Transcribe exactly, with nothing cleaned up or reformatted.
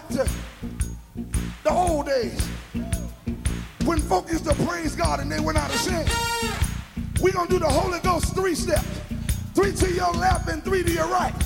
to the old days when folk used to praise God and they went out of sin. We're going to do the Holy Ghost three steps. Three to your left and three to your right.